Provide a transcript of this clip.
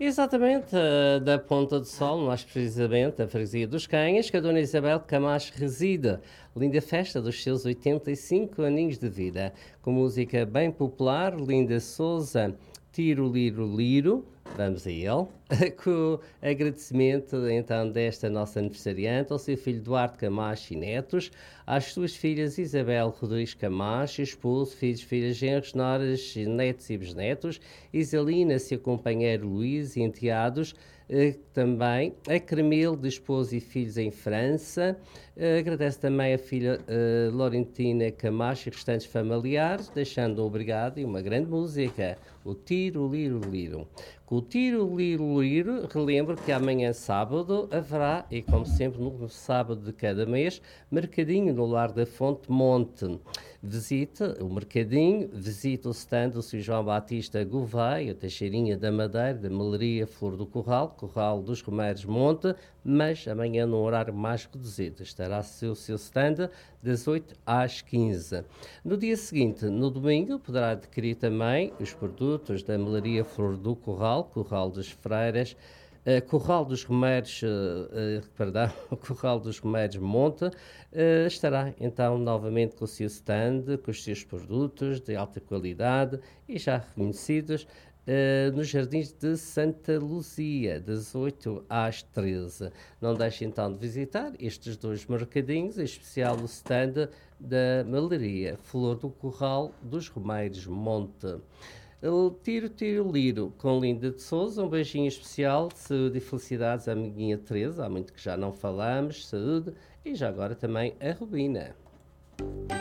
Exatamente, da Ponta do Sol, mais precisamente, a freguesia dos Canhas, que a Dona Isabel Camacho reside. Linda festa dos seus 85 aninhos de vida, com música bem popular, Linda Souza, Tiro Liro Liro, vamos a ele, com agradecimento então desta nossa aniversariante, ao seu filho Duarte Camacho e netos, às suas filhas Isabel Rodrigues Camacho, esposo, filhos, filhas, genros, noras, netos e bisnetos, Isalina, seu companheiro Luís e enteados, também a Cremil de esposo e filhos em França, agradece também a filha Laurentina Camacho e restantes familiares, deixando um obrigado e uma grande música, o Tiro Liro Liro. Com o Tiro Liro Liro, relembro que amanhã sábado haverá, e como sempre no sábado de cada mês, mercadinho no Lar da Fonte Monte. Visite o mercadinho, visite o stand do Sr. João Batista Gouveia, a Teixeirinha da Madeira, da Melaria Flor do Corral dos Romeiros Monte, mas amanhã num horário mais reduzido. Estará o seu stand das 8 às 15. No dia seguinte, no domingo, poderá adquirir também os produtos da Melaria Flor do Corral das Freiras, Curral dos Romeiros, Curral dos Romeiros Monte, estará então novamente com o seu stand, com os seus produtos de alta qualidade e já reconhecidos, nos Jardins de Santa Luzia, das 8 às 13. Não deixe então de visitar estes dois mercadinhos, em especial o stand da Melaria Flor do Curral dos Romeiros Monte. Tiro, liro, com Linda de Souza, um beijinho especial, saúde e felicidades à amiguinha Teresa, há muito que já não falamos, saúde, e já agora também a Rubina.